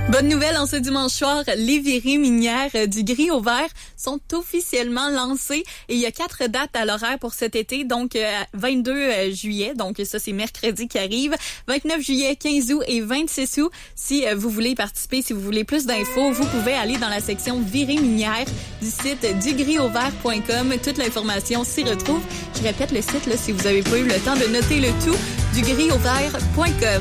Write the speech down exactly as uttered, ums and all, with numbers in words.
Bonne nouvelle, en ce dimanche soir, les virées minières du gris au vert sont officiellement lancées et il y a quatre dates à l'horaire pour cet été, donc euh, vingt-deux juillet, donc ça c'est mercredi qui arrive, vingt-neuf juillet, quinze août et vingt-six août. Si euh, vous voulez participer, si vous voulez plus d'infos, vous pouvez aller dans la section virées minières du site du gris au vert point com. Toute l'information s'y retrouve. Je répète le site là, si vous n'avez pas eu le temps de noter le tout, du gris au vert point com.